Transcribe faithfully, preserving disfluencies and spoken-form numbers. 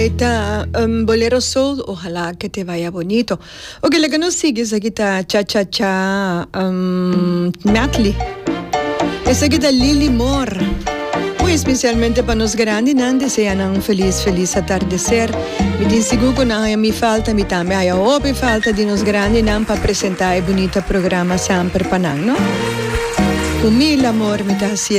Esta um, Bolero Soul, ojalá que te vaya bonito. O que la que nos sigues aquí está Cha Cha Cha um, Matli. Esa aquí está Lily Moore. Muy especialmente para nos grandes, nan desean un feliz, feliz atardecer. Me din seguro que não é mi falta, mi também hay outra falta de nos grandes, nan para apresentar e bonita programa sempre para nan, no? Com mil amor, me tá